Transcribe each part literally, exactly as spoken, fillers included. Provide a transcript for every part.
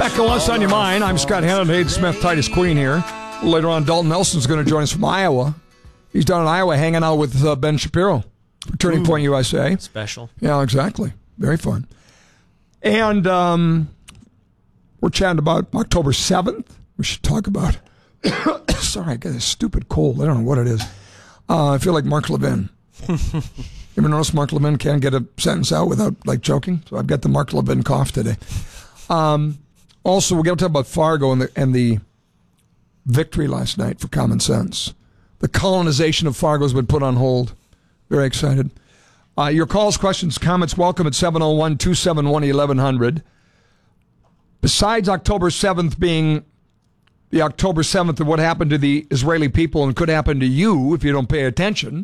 Back to What's on Your Mind. I'm Scott Hannon, Hayden Smith, Titus Queen here. Later on, Dalton Nelson's going to join us from Iowa. He's down in Iowa hanging out with uh, Ben Shapiro, Turning Ooh, Point U S A. Special. Yeah, exactly. Very fun. And um, we're chatting about October seventh. We should talk about. Sorry, I got a stupid cold. I don't know what it is. Uh, I feel like Mark Levin. You ever notice Mark Levin can't get a sentence out without like choking? So I've got the Mark Levin cough today. Um, also, we're going to talk about Fargo and the, and the victory last night for common sense. The colonization of Fargo has been put on hold. Very excited. Uh, your calls, questions, comments, welcome at seven oh one, two seven one, eleven hundred. Besides October seventh being the October seventh of what happened to the Israeli people and could happen to you if you don't pay attention,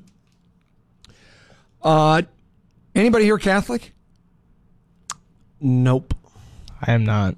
uh, anybody here Catholic? Nope. I am not.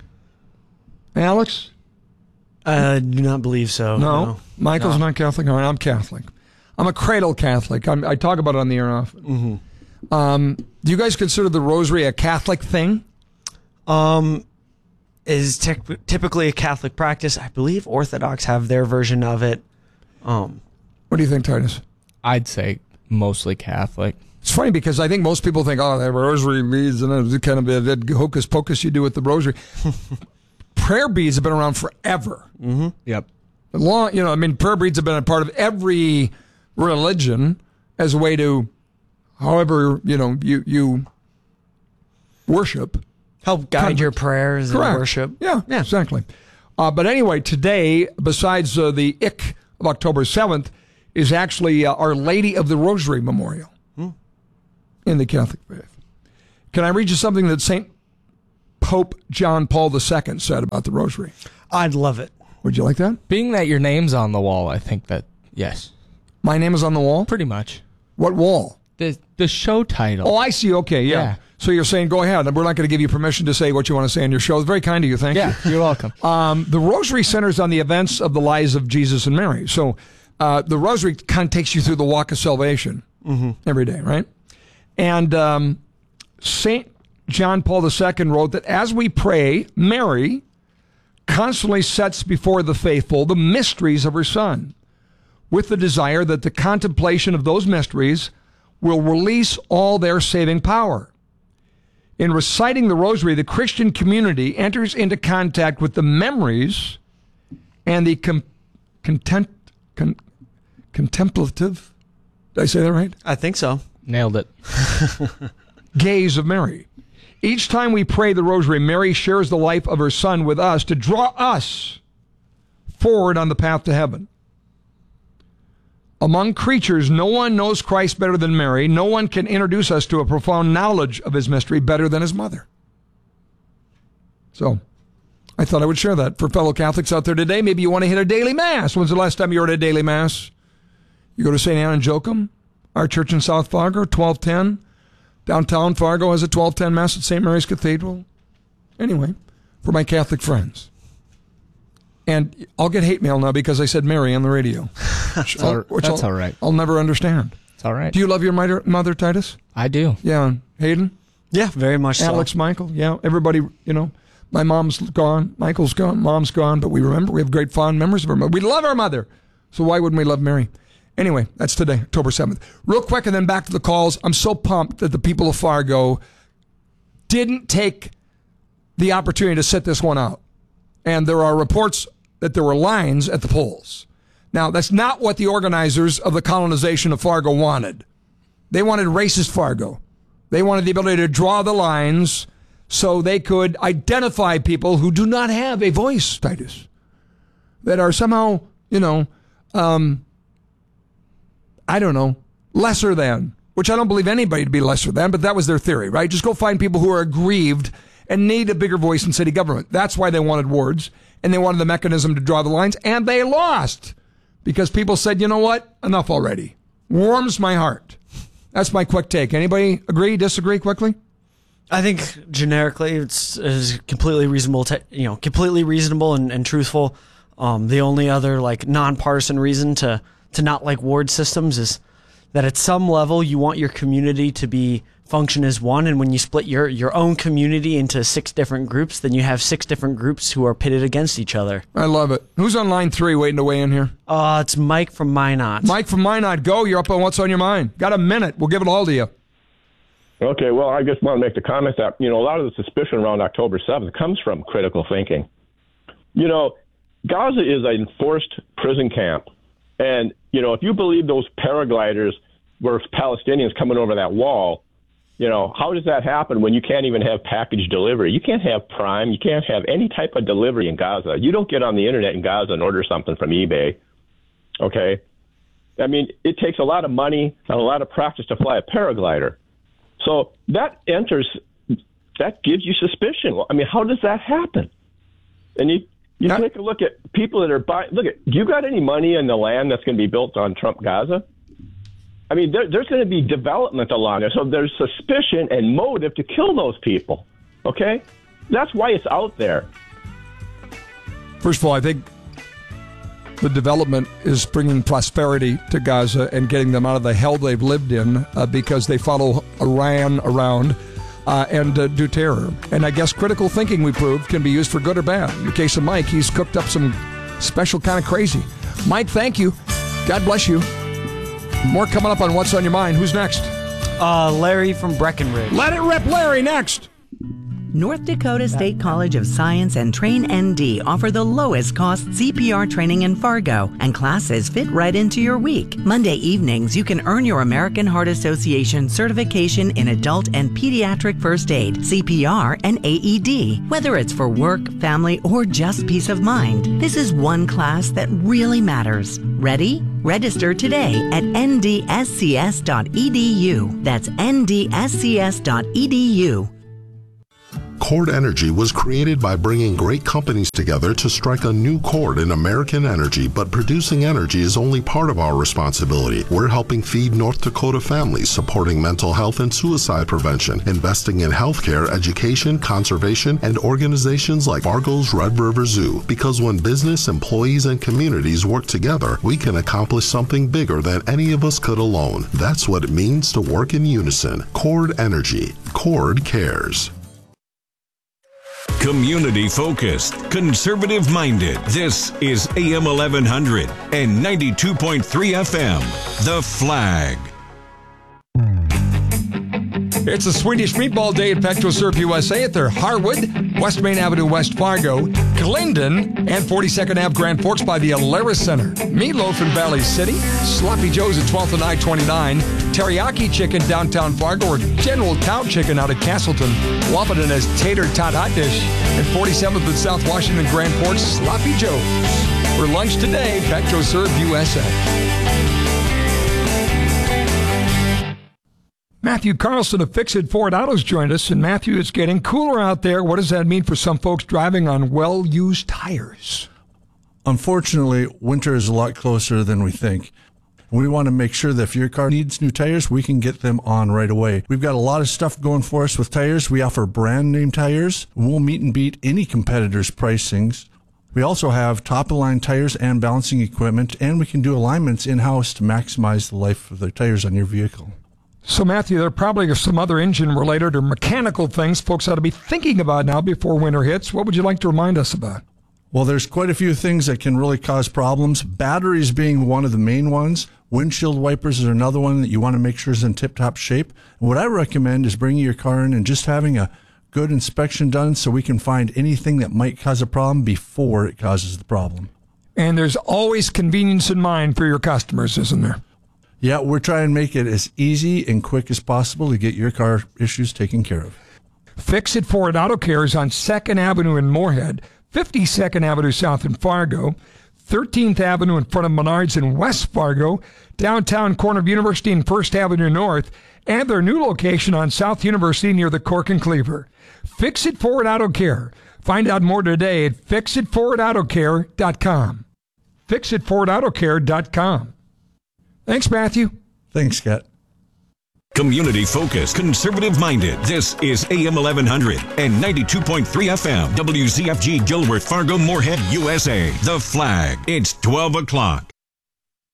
Alex? I do not believe so. No. no. Michael's no. not Catholic? All right, I'm Catholic. I'm a cradle Catholic. I'm, I talk about it on the air often. Mm-hmm. Um, do you guys consider the rosary a Catholic thing? Um, is te- typically a Catholic practice. I believe Orthodox have their version of it. Um, what do you think, Titus? I'd say mostly Catholic. It's funny because I think most people think, oh, the rosary beads and it's kind of a that hocus pocus you do with the rosary. Prayer beads have been around forever. Mm-hmm. Yep. Long, you know, I mean, prayer beads have been a part of every religion as a way to, however, you know, you you worship. Help guide kind of, your prayers correct. And worship. Yeah, yeah, exactly. Uh, but anyway, today, besides uh, the ick of October seventh, is actually uh, Our Lady of the Rosary Memorial hmm. in the Catholic faith. Can I read you something that Saint Pope John Paul the Second said about the rosary? I'd love it. Would you like that? Being that your name's on the wall, I think that, yes. My name is on the wall? Pretty much. What wall? The the show title. Oh, I see. Okay, yeah. yeah. So you're saying, go ahead. We're not going to give you permission to say what you want to say on your show. It's very kind of you. Thank yeah, you. You're welcome. Um, the rosary centers on the events of the lives of Jesus and Mary. So uh, the rosary kind of takes you through the walk of salvation mm-hmm. every day, right? And um, Saint John Paul the Second wrote that as we pray, Mary constantly sets before the faithful the mysteries of her Son, with the desire that the contemplation of those mysteries will release all their saving power. In reciting the rosary, the Christian community enters into contact with the memories and the com- content, con- contemplative, did I say that right? I think so. Nailed it. Gaze of Mary. Each time we pray the rosary, Mary shares the life of her Son with us to draw us forward on the path to heaven. Among creatures, no one knows Christ better than Mary. No one can introduce us to a profound knowledge of his mystery better than his mother. So, I thought I would share that for fellow Catholics out there today. Maybe you want to hit a daily Mass. When's the last time you were at a daily Mass? You go to Saint Anne and Joachim, our church in South Fargo, twelve ten. Downtown Fargo has a twelve ten Mass at Saint Mary's Cathedral. Anyway, for my Catholic friends. And I'll get hate mail now because I said Mary on the radio. That's, all, that's I'll, all right. I'll never understand. It's all right. Do you love your mother, mother Titus? I do. Yeah. Hayden? Yeah, very much Alex, so. Michael? Yeah. Everybody, you know, my mom's gone. Michael's gone. Mom's gone. But we remember, we have great fond memories of our mother. We love our mother. So why wouldn't we love Mary? Anyway, that's today, October seventh. Real quick, and then back to the calls. I'm so pumped that the people of Fargo didn't take the opportunity to sit this one out. And there are reports that there were lines at the polls. Now, that's not what the organizers of the colonization of Fargo wanted. They wanted racist Fargo. They wanted the ability to draw the lines so they could identify people who do not have a voice, Titus, that are somehow, you know, um, I don't know, lesser than, which I don't believe anybody to be lesser than, but that was their theory, right? Just go find people who are aggrieved and need a bigger voice in city government. That's why they wanted wards, and they wanted the mechanism to draw the lines, and they lost because people said, you know what, enough already. Warms my heart. That's my quick take. Anybody agree, disagree quickly? I think generically it's, it's completely reasonable, to, you know, completely reasonable and, and truthful. Um, the only other like nonpartisan reason to to not like ward systems is that at some level you want your community to be function as one, and when you split your, your own community into six different groups, then you have six different groups who are pitted against each other. I love it. Who's on line three waiting to weigh in here? Uh, it's Mike from Minot. Mike from Minot, go. You're up on What's on Your Mind. Got a minute. We'll give it all to you. Okay, well, I just want to make the comment that, you know, a lot of the suspicion around October seventh comes from critical thinking. You know, Gaza is an enforced prison camp. And, you know, if you believe those paragliders were Palestinians coming over that wall, you know, how does that happen when you can't even have package delivery? You can't have Prime. You can't have any type of delivery in Gaza. You don't get on the internet in Gaza and order something from eBay. Okay? I mean, it takes a lot of money and a lot of practice to fly a paraglider. So that enters, that gives you suspicion. I mean, how does that happen? And you, you yeah. take a look at people that are buying, look at, do you got any money in the land that's going to be built on Trump Gaza? I mean, there, there's going to be development along there. So there's suspicion and motive to kill those people. Okay? That's why it's out there. First of all, I think the development is bringing prosperity to Gaza and getting them out of the hell they've lived in uh, because they follow Iran around uh, and uh, do terror. And I guess critical thinking, we proved, can be used for good or bad. In the case of Mike, he's cooked up some special kind of crazy. Mike, thank you. God bless you. More coming up on What's on Your Mind. Who's next? Uh, Larry from Breckenridge. Let it rip, Larry, next. North Dakota State College of Science and Train N D offer the lowest cost C P R training in Fargo, and classes fit right into your week. Monday evenings, you can earn your American Heart Association certification in adult and pediatric first aid, C P R, and A E D. Whether it's for work, family, or just peace of mind, this is one class that really matters. Ready? Register today at N D S C S dot E D U. That's N D S C S dot E D U. Chord Energy was created by bringing great companies together to strike a new chord in American energy, but producing energy is only part of our responsibility. We're helping feed North Dakota families, supporting mental health and suicide prevention, investing in healthcare, education, conservation, and organizations like Fargo's Red River Zoo. Because when business, employees, and communities work together, we can accomplish something bigger than any of us could alone. That's what it means to work in unison. Chord Energy. Chord cares. Community focused, conservative minded. This is A M eleven hundred and ninety-two point three F M. The Flag. It's a Swedish Meatball Day at PetroServe U S A at their Harwood, West Main Avenue, West Fargo, Glendon, and forty-second Avenue, Grand Forks by the Alara Center. Meatloaf in Valley City, Sloppy Joe's at twelfth and I twenty-nine, Teriyaki Chicken downtown Fargo, or General Cow Chicken out at Castleton. Wapaton has Tater Tot Hot Dish, and forty-seventh and South Washington, Grand Forks, Sloppy Joe's. For lunch today, PetroServe U S A. Matthew Carlson of Fix It Ford Autos joined us. And Matthew, it's getting cooler out there. What does that mean for some folks driving on well-used tires? Unfortunately, winter is a lot closer than we think. We want to make sure that if your car needs new tires, we can get them on right away. We've got a lot of stuff going for us with tires. We offer brand name tires. We'll meet and beat any competitor's pricings. We also have top-of-the-line tires and balancing equipment, and we can do alignments in-house to maximize the life of the tires on your vehicle. So, Matthew, there probably are some other engine-related or mechanical things folks ought to be thinking about now before winter hits. What would you like to remind us about? Well, there's quite a few things that can really cause problems. Batteries being one of the main ones. Windshield wipers is another one that you want to make sure is in tip-top shape. And what I recommend is bringing your car in and just having a good inspection done so we can find anything that might cause a problem before it causes the problem. And there's always convenience in mind for your customers, isn't there? Yeah, we're trying to make it as easy and quick as possible to get your car issues taken care of. Fix It Ford Auto Care is on second Avenue in Moorhead, fifty-second Avenue South in Fargo, thirteenth Avenue in front of Menards in West Fargo, downtown corner of University and first Avenue North, and their new location on South University near the Cork and Cleaver. Fix It Ford Auto Care. Find out more today at fix it ford auto care dot com. fix it ford auto care dot com. Thanks, Matthew. Thanks, Scott. Community focused, conservative minded. This is A M eleven hundred and ninety-two point three F M. W Z F G Gilworth, Fargo, Moorhead, U S A. The Flag. It's twelve o'clock.